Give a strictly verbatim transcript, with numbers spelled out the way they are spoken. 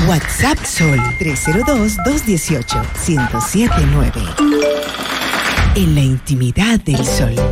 WhatsApp Sol tres cero dos, dos uno ocho, uno cero siete nueve. En la intimidad del Sol.